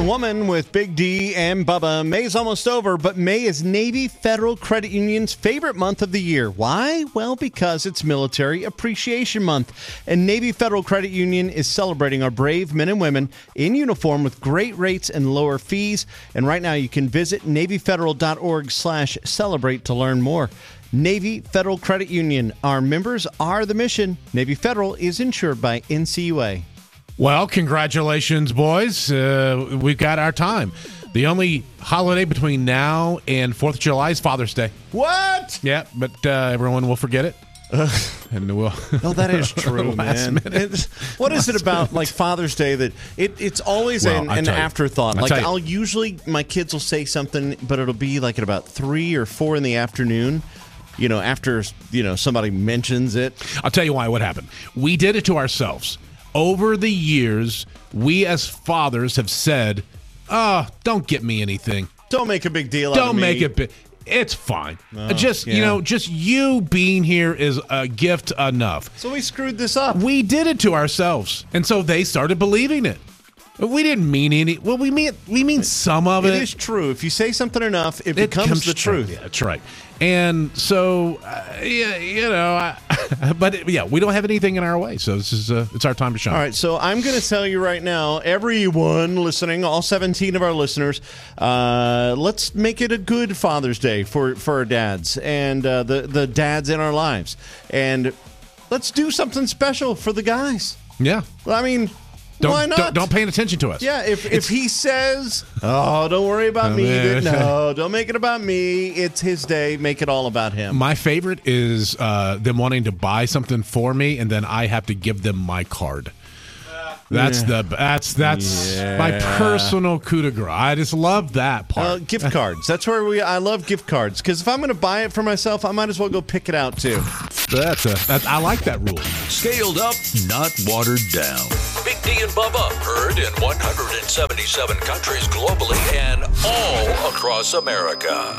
Woman with Big D and Bubba. May's almost over, but May is Navy Federal Credit Union's favorite month of the year. Why? Well, because it's Military Appreciation Month, and Navy Federal Credit Union is celebrating our brave men and women in uniform with great rates and lower fees. And right now, you can visit NavyFederal.org/celebrate to learn more. Navy Federal Credit Union. Our members are the mission. Navy Federal is insured by NCUA. Well, congratulations, boys. We've got our time. The only holiday between now and 4th of July is Father's Day. What? Yeah, but everyone will forget it. And we'll no, that is true, man. What is it about like Father's Day that it's always an afterthought? Like I'll usually, my kids will say something, but it'll be like at about 3 or 4 in the afternoon. After somebody mentions it. I'll tell you why. What happened? We did it to ourselves. Over the years, we as fathers have said, don't get me anything. Don't make a big deal out of me. Don't make it big. It's fine. Just you being here is a gift enough. So we screwed this up. We did it to ourselves. And so they started believing it. We didn't mean any. Well, we mean some of it. It is true. If you say something enough, it becomes the truth. Yeah, that's right. And so, but we don't have anything in our way. So this is it's our time to shine. All right. So I'm going to tell you right now, everyone listening, all 17 of our listeners, let's make it a good Father's Day for our dads and the dads in our lives, and let's do something special for the guys. Yeah. Well, I mean. Why not? Don't pay attention to us. Yeah, if he says, don't worry about me. No, don't make it about me. It's his day. Make it all about him. My favorite is them wanting to buy something for me, and then I have to give them my card. That's my personal coup de grace. I just love that part. Gift cards. That's where I love gift cards, because if I'm going to buy it for myself, I might as well go pick it out too. I like that rule. Scaled up, not watered down. Big D and Bubba, heard in 177 countries globally and all across America.